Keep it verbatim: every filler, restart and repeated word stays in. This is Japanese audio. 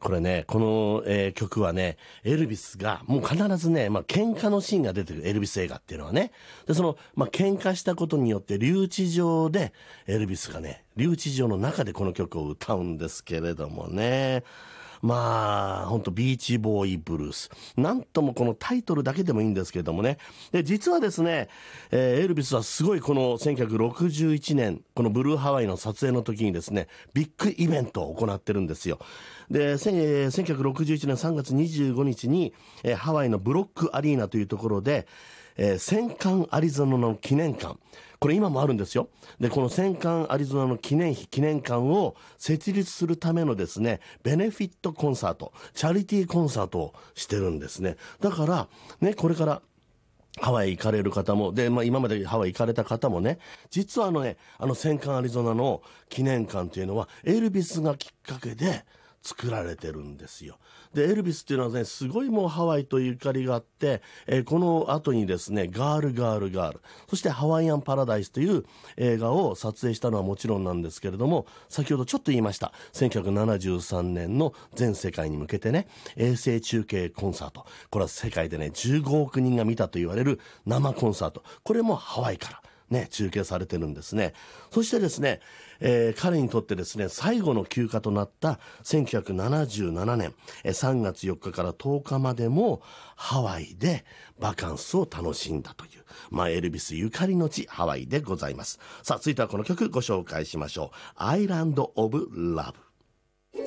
これね、この、えー曲はね、エルビスが、もう必ずね、まあ、喧嘩のシーンが出てくる、エルビス映画っていうのはね。で、その、まあ、喧嘩したことによって、留置場で、エルビスがね、留置場の中でこの曲を歌うんですけれどもね。まあ、ほんとビーチボーイブルース。なんともこのタイトルだけでもいいんですけれどもね。で、実はですね、えーエルビスはすごいこのせんきゅうひゃくろくじゅういちねん、このブルーハワイの撮影の時にですね、ビッグイベントを行ってるんですよ。で、せんえーせんきゅうひゃくろくじゅういちねんさんがつにじゅうごにちに、えーハワイのブロックアリーナというところで、えー戦艦アリゾナの記念館。これ今もあるんですよ。で、この戦艦アリゾナの記念碑、記念館を設立するためのですね、ベネフィットコンサート、チャリティーコンサートをしてるんですね。だから、ね、これから、ハワイ行かれる方も、で、まあ今までハワイ行かれた方もね、実はあのね、あの戦艦アリゾナの記念館っていうのは、エルビスがきっかけで作られてるんですよ。で、エルビスっていうのはね、すごいもうハワイとゆかりがあって、えーこの後にですね、ガールガールガール、そしてハワイアンパラダイスという映画を撮影したのはもちろんなんですけれども、先ほどちょっと言いました、せんきゅうひゃくななじゅうさんねんの全世界に向けてね、衛星中継コンサート。これは世界でね、じゅうごおくにんが見たと言われる生コンサート。これもハワイからね、中継されてるんですね。そしてですね、えー彼にとってですね、最後の休暇となったせんきゅうひゃくななじゅうななねんえーさんがつよっかからとおかまでもハワイでバカンスを楽しんだという、まあ、エルビスゆかりの地ハワイでございます。さあ、続いてはこの曲ご紹介しましょう。アイランド・オブ・ラブ。